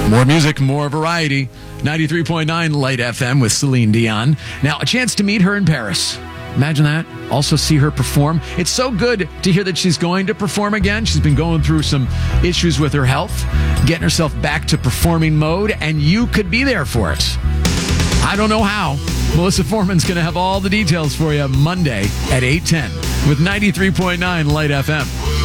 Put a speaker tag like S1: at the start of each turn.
S1: More music, more variety. 93.9 Light FM with Celine Dion. Now, a chance to meet her in Paris. Imagine that. Also see her perform. It's so good to hear that she's going to perform again. She's been going through some issues with her health, getting herself back to performing mode, and you could be there for it. I don't know how. Melissa Foreman's going to have all the details for you Monday at 8:10 with 93.9 Light FM.